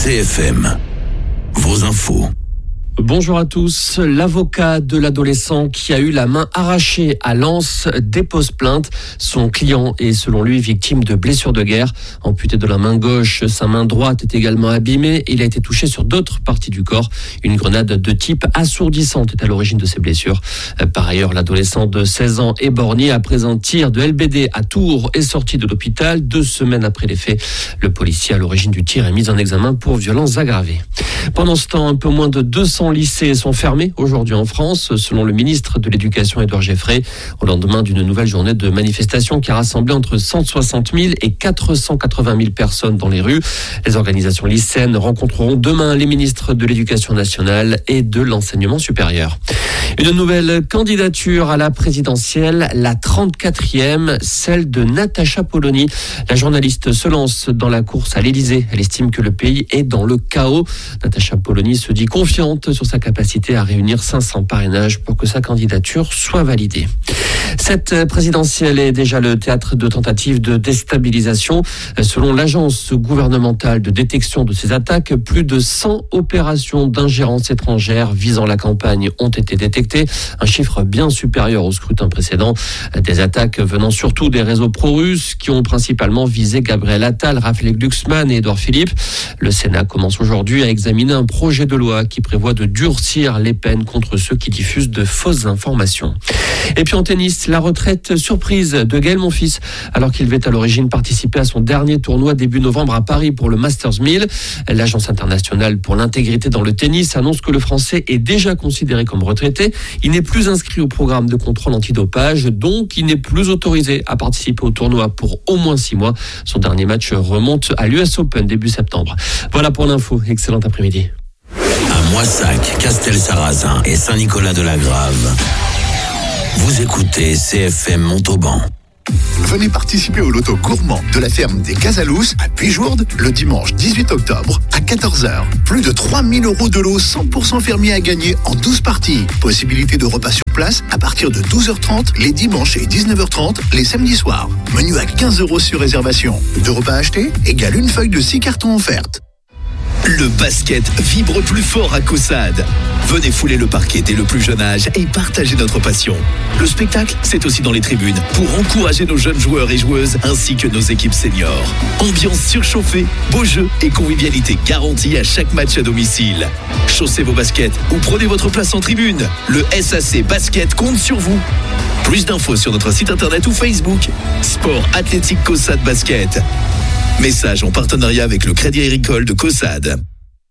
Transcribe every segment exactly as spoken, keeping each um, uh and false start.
C F M, vos infos. Bonjour à tous. L'avocat de l'adolescent qui a eu la main arrachée à Lens dépose plainte. Son client est selon lui victime de blessures de guerre. Amputé de la main gauche, sa main droite est également abîmée. Il a été touché sur d'autres parties du corps. Une grenade de type assourdissante est à l'origine de ces blessures. Par ailleurs, l'adolescent de seize ans éborgné après un tir de L B D à Tours est sorti de l'hôpital deux semaines après les faits. Le policier à l'origine du tir est mis en examen pour violences aggravées. Pendant ce temps, un peu moins de deux cents lycées sont fermés aujourd'hui en France, selon le ministre de l'Éducation Édouard Geoffrey, au lendemain d'une nouvelle journée de manifestation qui a rassemblé entre cent soixante mille et quatre cent quatre-vingt mille personnes dans les rues. Les organisations lycéennes rencontreront demain les ministres de l'Éducation nationale et de l'enseignement supérieur. Une nouvelle candidature à la présidentielle, la trente-quatrième, celle de Natacha Polony. La journaliste se lance dans la course à l'Élysée. Elle estime que le pays est dans le chaos. Natacha Polony se dit confiante sur sa capacité à réunir cinq cents parrainages pour que sa candidature soit validée. Cette présidentielle est déjà le théâtre de tentatives de déstabilisation. Selon l'agence gouvernementale de détection de ces attaques, plus de cent opérations d'ingérence étrangère visant la campagne ont été détectées, un chiffre bien supérieur au scrutin précédent. Des attaques venant surtout des réseaux pro-russes qui ont principalement visé Gabriel Attal, Raphaël Glucksmann et Édouard Philippe. Le Sénat commence aujourd'hui à examiner un projet de loi qui prévoit de durcir les peines contre ceux qui diffusent de fausses informations. Et puis en tennis, la retraite surprise de Gaël Monfils, alors qu'il devait à l'origine participer à son dernier tournoi début novembre à Paris pour le Masters mille. L'Agence internationale pour l'intégrité dans le tennis annonce que le Français est déjà considéré comme retraité. Il n'est plus inscrit au programme de contrôle antidopage, donc il n'est plus autorisé à participer au tournoi pour au moins six mois. Son dernier match remonte à l'U S Open début septembre. Voilà pour l'info. Excellent après-midi. À Moissac, Castelsarrasin et Saint-Nicolas-de-la-Grave. Vous écoutez C F M Montauban. Venez participer au loto gourmand de la ferme des Casalous à Puijourde le dimanche dix-huit octobre à quatorze heures. Plus de trois mille euros de lot cent pour cent fermier à gagner en douze parties. Possibilité de repas sur place à partir de douze heures trente les dimanches et dix-neuf heures trente les samedis soirs. Menu à quinze euros sur réservation. Deux repas achetés égale une feuille de six cartons offertes. Le basket vibre plus fort à Caussade. Venez fouler le parquet dès le plus jeune âge et partager notre passion. Le spectacle, c'est aussi dans les tribunes pour encourager nos jeunes joueurs et joueuses ainsi que nos équipes seniors. Ambiance surchauffée, beaux jeux et convivialité garantie à chaque match à domicile. Chaussez vos baskets ou prenez votre place en tribune. Le S A C Basket compte sur vous. Plus d'infos sur notre site internet ou Facebook. Sport Athlétique Caussade Basket. Message en partenariat avec le Crédit Agricole de Caussade.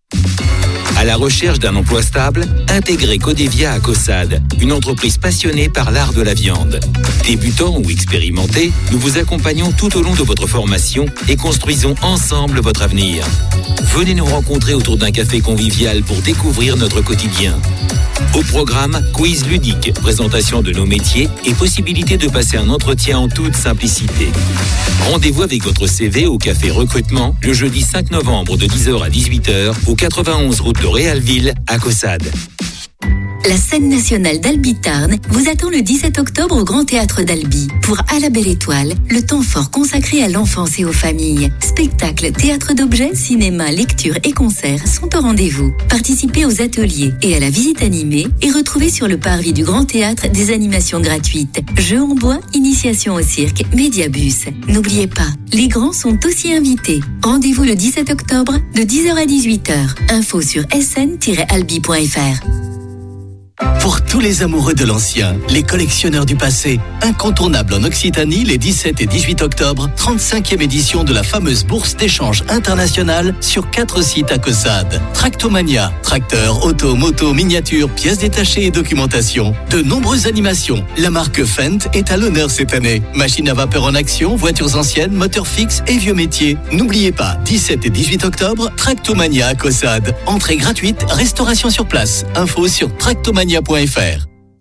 À la recherche d'un emploi stable, intégrez Codevia à Caussade, une entreprise passionnée par l'art de la viande. Débutants ou expérimentés, nous vous accompagnons tout au long de votre formation et construisons ensemble votre avenir. Venez nous rencontrer autour d'un café convivial pour découvrir notre quotidien. Au programme, quiz ludique, présentation de nos métiers et possibilité de passer un entretien en toute simplicité. Rendez-vous avec votre C V au Café Recrutement le jeudi cinq novembre de dix heures à dix-huit heures au quatre-vingt-onze route de Réalville à Caussade. La scène nationale d'Albi-Tarn vous attend le dix-sept octobre au Grand Théâtre d'Albi pour À la Belle Étoile, le temps fort consacré à l'enfance et aux familles. Spectacles, théâtre d'objets, cinéma, lecture et concerts sont au rendez-vous. Participez aux ateliers et à la visite animée et retrouvez sur le parvis du Grand Théâtre des animations gratuites. Jeux en bois, initiation au cirque, médiabus. N'oubliez pas, les grands sont aussi invités. Rendez-vous le dix-sept octobre de dix heures à dix-huit heures. Info sur s n tiret albi point f r. Pour tous les amoureux de l'ancien, les collectionneurs du passé, incontournable en Occitanie les dix-sept et dix-huit octobre, trente-cinquième édition de la fameuse bourse d'échange internationale sur quatre sites à Caussade. Tractomania, tracteurs, auto, moto, miniatures, pièces détachées et documentation. De nombreuses animations. La marque Fendt est à l'honneur cette année. Machines à vapeur en action, voitures anciennes, moteurs fixes et vieux métiers. N'oubliez pas, dix-sept et dix-huit octobre, Tractomania à Caussade. Entrée gratuite, restauration sur place. Info sur tractomania point f r.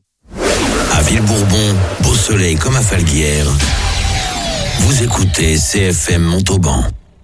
À Villebourbon, beau soleil comme à Falguière. Vous écoutez C F M Montauban.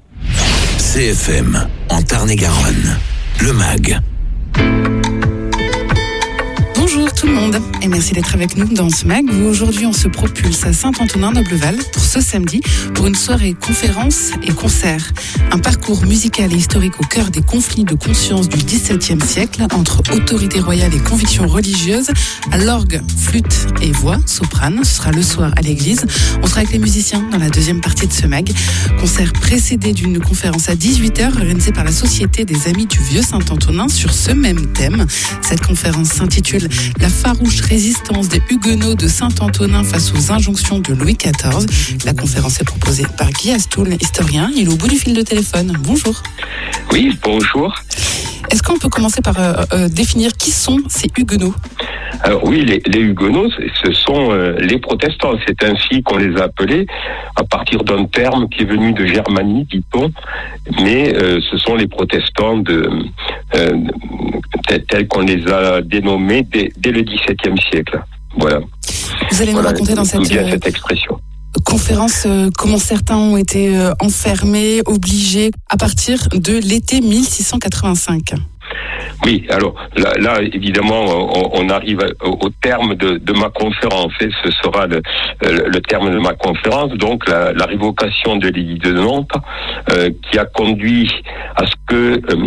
C F M en Tarn-et-Garonne. Le M A G. Bonjour. tout le monde et merci d'être avec nous dans ce mag où aujourd'hui on se propulse à Saint-Antonin-Nobleval pour ce samedi pour une soirée conférence et concert. Un parcours musical et historique au cœur des conflits de conscience du dix-septième siècle entre autorité royale et convictions religieuses, à l'orgue, flûte et voix, soprane. Ce sera le soir à l'église. On sera avec les musiciens dans la deuxième partie de ce mag. Concert précédé d'une conférence à dix-huit heures organisée par la Société des Amis du Vieux Saint-Antonin sur ce même thème. Cette conférence s'intitule « La farouche résistance des Huguenots de Saint-Antonin face aux injonctions de Louis quatorze ». La conférence est proposée par Guy Astoul, historien. Il est au bout du fil de téléphone. Bonjour. Oui, bonjour. Est-ce qu'on peut commencer par euh, euh, définir qui sont ces Huguenots ? Alors oui, les, les Huguenots, ce sont euh, les protestants. C'est ainsi qu'on les a appelés, à partir d'un terme qui est venu de Germanie, dit-on. Mais euh, ce sont les protestants de, euh, tels qu'on les a dénommés dès, dès le dix-septième siècle. Voilà. Vous allez nous voilà, raconter dans cette, bien cette expression. conférence euh, comment certains ont été euh, enfermés, obligés, à partir de l'été mille six cent quatre-vingt-cinq. Oui, alors là, là évidemment, on, on arrive au, au terme de, de ma conférence, et ce sera le, le terme de ma conférence, donc la, la révocation de l'édit de Nantes, euh, qui a conduit à ce que euh,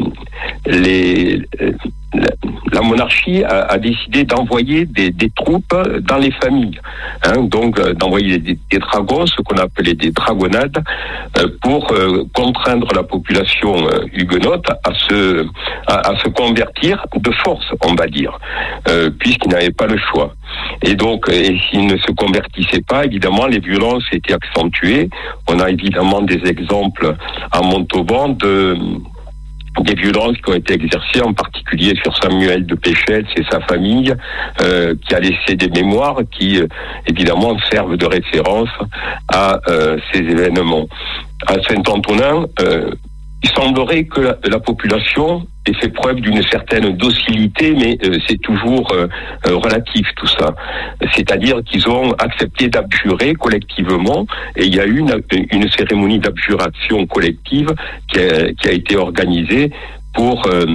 les, la, la monarchie a, a décidé d'envoyer des, des troupes dans les familles, hein, donc euh, d'envoyer des, des dragons, ce qu'on appelait des dragonnades, euh, pour euh, contraindre la population euh, huguenote à se, à, à se convertir de force, on va dire, euh, puisqu'ils n'avaient pas le choix. Et donc, et s'ils ne se convertissaient pas, évidemment, les violences étaient accentuées. On a évidemment des exemples à Montauban de des violences qui ont été exercées, en particulier sur Samuel de Péchels et sa famille, euh, qui a laissé des mémoires qui, euh, évidemment, servent de référence à euh, ces événements. À Saint-Antonin, euh, il semblerait que la, la population ait fait preuve d'une certaine docilité, mais euh, c'est toujours euh, euh, relatif tout ça. C'est-à-dire qu'ils ont accepté d'abjurer collectivement, et il y a eu une, une cérémonie d'abjuration collective qui a, qui a été organisée pour euh,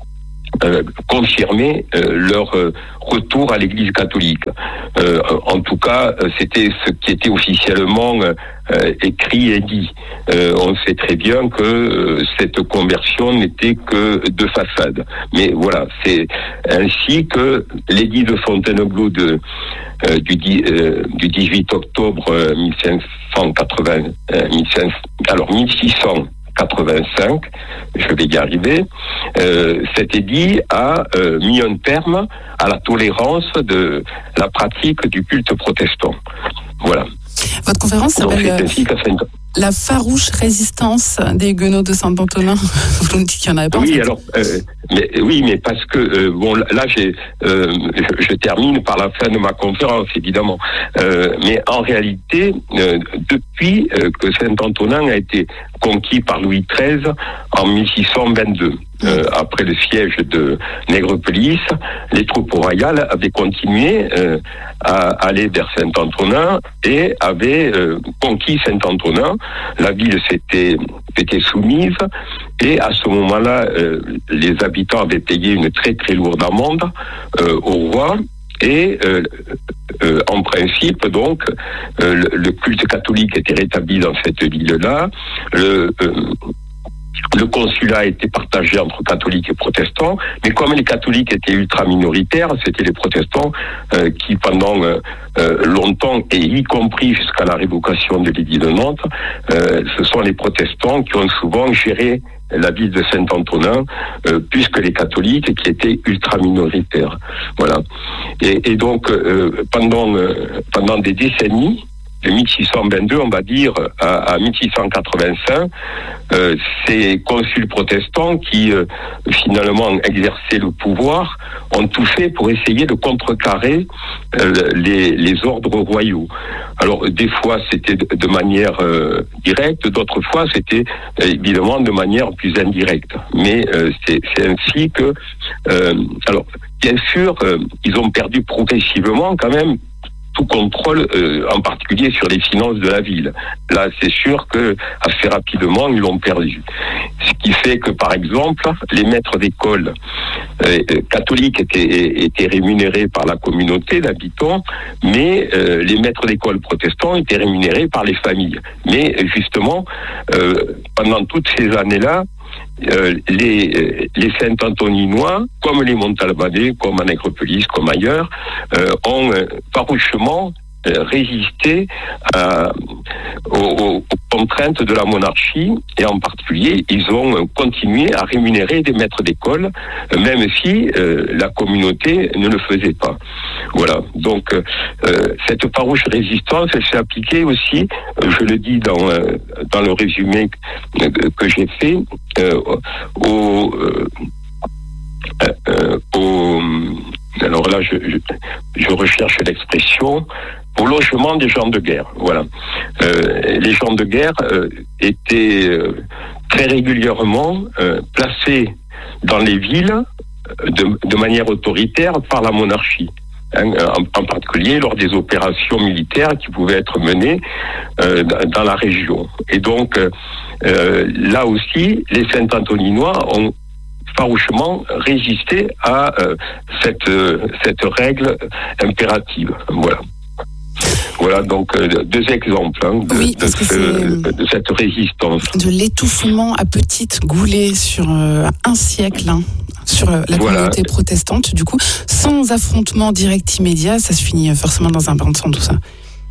euh, confirmer euh, leur euh, retour à l'Église catholique. Euh, en tout cas, c'était ce qui était officiellement euh, écrit et dit. Euh, on sait très bien que euh, cette conversion n'était que de façade. Mais voilà, c'est ainsi que l'édit de Fontainebleau de, euh, du, euh, du dix-huit octobre euh, mille cinq cent quatre-vingts, euh, mille cinq cents, alors mille six cent quatre-vingt-cinq, je vais y arriver, euh, cet édit a euh, mis un terme à la tolérance de la pratique du culte protestant. Voilà. Votre conférence s'appelle Donc, c'est ainsi qu'à Saint- La farouche résistance des Huguenots de Saint-Antonin. Vous nous dites qu'il n'y en avait pas. Oui, en fait. alors, euh, mais, oui, mais parce que, euh, bon, là, j'ai, euh, je, je termine par la fin de ma conférence, évidemment. Euh, mais en réalité, euh, depuis euh, que Saint-Antonin a été conquis par Louis treize en mille six cent vingt-deux, euh, après le siège de Nègrepelisse, les troupes royales avaient continué euh, à aller vers Saint-Antonin et avaient euh, conquis Saint-Antonin. La ville s'était, s'était soumise, et à ce moment-là, euh, les habitants avaient payé une très très lourde amende euh, au roi. Et euh, euh, en principe, donc, euh, le, le culte catholique était rétabli dans cette ville-là. Le, euh, le consulat était partagé entre catholiques et protestants, mais comme les catholiques étaient ultra minoritaires, c'était les protestants euh, qui, pendant euh, euh, longtemps, et y compris jusqu'à la révocation de l'édit de Nantes, euh, ce sont les protestants qui ont souvent géré la ville de Saint-Antonin, euh, puisque les catholiques qui étaient ultra minoritaires. Voilà. Et, et donc, euh, pendant, euh, pendant des décennies, de mille six cent vingt-deux, on va dire, à, à mille six cent quatre-vingt-cinq, euh, ces consuls protestants qui, euh, finalement, exerçaient le pouvoir, ont tout fait pour essayer de contrecarrer euh, les, les ordres royaux. Alors, des fois, c'était de, de manière euh, directe, d'autres fois, c'était euh, évidemment de manière plus indirecte. Mais euh, c'est, c'est ainsi que... Euh, alors, bien sûr, euh, ils ont perdu progressivement, quand même, tout contrôle, euh, en particulier sur les finances de la ville. Là, c'est sûr que assez rapidement, ils l'ont perdu. Ce qui fait que, par exemple, les maîtres d'école euh, catholiques étaient, étaient rémunérés par la communauté d'habitants, mais euh, les maîtres d'école protestants étaient rémunérés par les familles. Mais justement, euh, pendant toutes ces années-là, Euh, les, les Saint-Antoninois, comme les Montalbanais, comme à Nègrepelisse, comme ailleurs, euh, ont euh, farouchement euh, résisté à, aux, aux contraintes de la monarchie, et en particulier, ils ont continué à rémunérer des maîtres d'école, euh, même si euh, la communauté ne le faisait pas. Voilà. Donc, euh, cette farouche résistance, elle s'est appliquée aussi, euh, je le dis dans, euh, dans le résumé que, que j'ai fait, euh, au, euh, euh, au, alors là, je, je, je recherche l'expression, au logement des gens de guerre. Voilà. Euh, les gens de guerre euh, étaient euh, très régulièrement euh, placés dans les villes de, de manière autoritaire par la monarchie. Hein, en, en particulier lors des opérations militaires qui pouvaient être menées euh, dans la région. Et donc, euh, là aussi, les Saint-Antoninois ont farouchement résisté à euh, cette, euh, cette règle impérative. Voilà. Voilà donc euh, deux exemples hein, de, oui, de, ce, de cette résistance. De l'étouffement à petites goulées sur euh, un siècle, hein, sur euh, la voilà. communauté protestante, du coup, sans affrontement direct immédiat, ça se finit forcément dans un bain de sang, tout ça.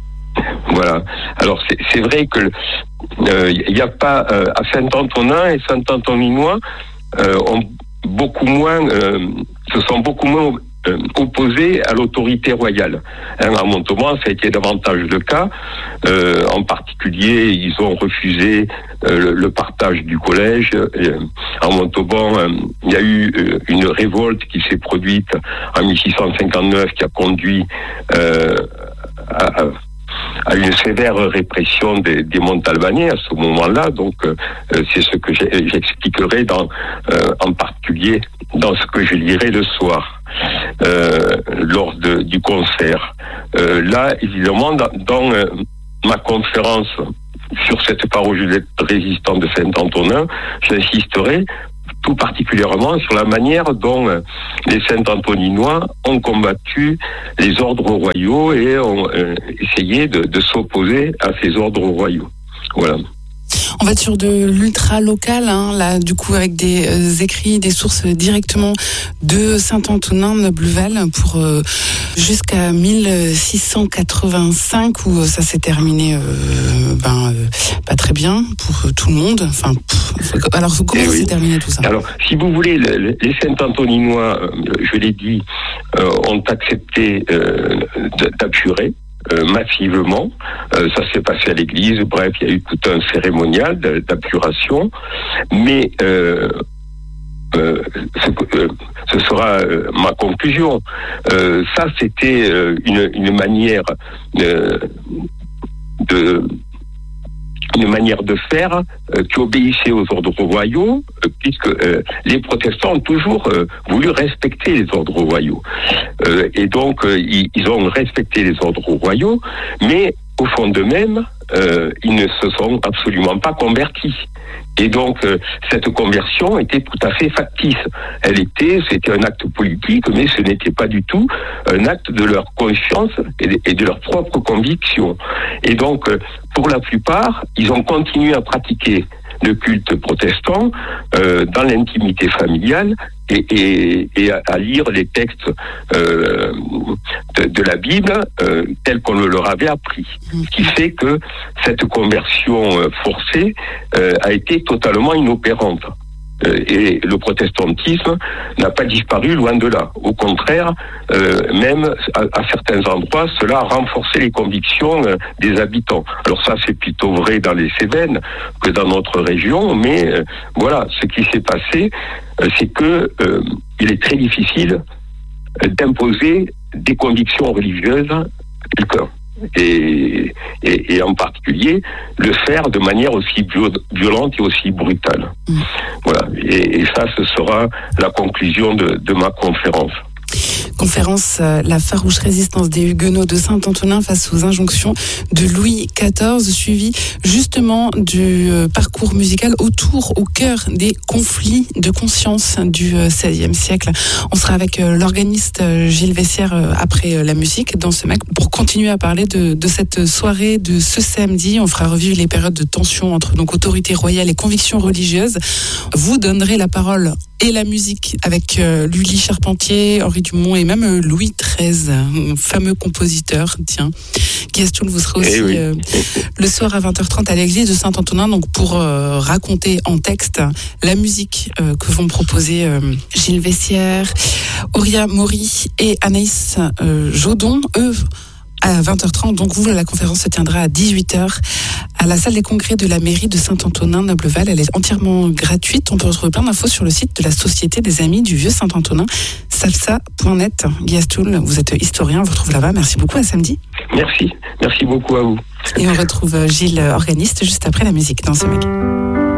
Voilà. Alors c'est, c'est vrai que il euh, n'y a pas euh, à Saint-Antonin et Saint-Antoninois euh, ont beaucoup moins, euh, se sont beaucoup moins Euh, opposés à l'autorité royale. Hein, à Montauban, ça a été davantage le cas. Euh, en particulier, ils ont refusé euh, le, le partage du collège. Euh, en Montauban, euh, il y a eu euh, une révolte qui s'est produite en mille six cent cinquante-neuf qui a conduit euh, à, à une sévère répression des, des Montalbanais à ce moment-là. Donc, euh, c'est ce que j'expliquerai dans, euh, en particulier dans ce que je lirai le soir. Euh, lors de, du concert. Euh, là, évidemment, dans, dans euh, ma conférence sur cette farouche résistante de Saint-Antonin, j'insisterai tout particulièrement sur la manière dont euh, les Saint-Antoninois ont combattu les ordres royaux et ont euh, essayé de, de s'opposer à ces ordres royaux. Voilà. On va être sur de l'ultra-local, hein, là, du coup, avec des euh, écrits, des sources directement de Saint-Antonin, Nobleval, pour euh, jusqu'à mille six cent quatre-vingt-cinq, où euh, ça s'est terminé euh, ben, euh, pas très bien pour euh, tout le monde. Enfin, pff, alors, comment ça s'est terminé tout ça ? Alors, si vous voulez, le, le, les Saint-Antoninois, euh, je l'ai dit, euh, ont accepté euh, d'abjurer. Euh, massivement, euh, ça s'est passé à l'église, bref, il y a eu tout un cérémonial d'abjuration, mais euh, euh, ce, euh, ce sera euh, ma conclusion. Euh, ça, c'était euh, une, une manière euh, de une manière de faire euh, qui obéissait aux ordres royaux, euh, puisque euh, les protestants ont toujours euh, voulu respecter les ordres royaux. Euh, et donc, euh, ils, ils ont respecté les ordres royaux, mais au fond d'eux-mêmes, euh, ils ne se sont absolument pas convertis. Et donc, euh, cette conversion était tout à fait factice. Elle était, c'était un acte politique, mais ce n'était pas du tout un acte de leur conscience et de, et de leur propre conviction. Et donc, euh, pour la plupart, ils ont continué à pratiquer le culte protestant euh, dans l'intimité familiale et, et, et à, à lire les textes euh, de, de la Bible euh, tels qu'on le leur avait appris. Ce qui fait que cette conversion euh, forcée euh, a été totalement inopérante. Euh, et le protestantisme n'a pas disparu, loin de là. Au contraire, euh, même à, à certains endroits, cela a renforcé les convictions euh, des habitants. Alors ça, c'est plutôt vrai dans les Cévennes que dans notre région, mais euh, voilà, ce qui s'est passé, euh, c'est que euh, il est très difficile d'imposer des convictions religieuses à quelqu'un. Et, et, et en particulier le faire de manière aussi violente et aussi brutale. Mmh. Voilà. Et, et ça, ce sera la conclusion de, de ma conférence. Conférence euh, La farouche résistance des Huguenots de Saint-Antonin face aux injonctions de Louis quatorze, suivi justement du euh, parcours musical autour, au cœur des conflits de conscience du euh, seizième siècle. On sera avec euh, l'organiste euh, Gilles Vessière euh, après euh, la musique dans ce M A C pour continuer à parler de, de cette soirée de ce samedi. On fera revivre les périodes de tension entre donc autorité royale et convictions religieuses. Vous donnerez la parole et la musique avec euh, Lully Charpentier, Henri Dumont et même euh, Louis treize, un fameux compositeur. Tiens, Guy Astoul, vous serez aussi oui. euh, le soir à vingt heures trente à l'église de Saint-Antonin, donc pour euh, raconter en texte la musique euh, que vont proposer euh, Gilles Vessière, Auria Maury et Anaïs euh, Jodon, eux à vingt heures trente. Donc vous, la conférence se tiendra à dix-huit heures à la salle des congrès de la mairie de Saint-Antonin-Nobleval. Elle est entièrement gratuite. On peut retrouver plein d'infos sur le site de la Société des Amis du Vieux Saint-Antonin, salsa point net. Guy Astoul, vous êtes historien, on vous retrouve là-bas. Merci beaucoup, à samedi. Merci, merci beaucoup à vous. Et on retrouve Gilles, organiste, juste après la musique dans ce M A C.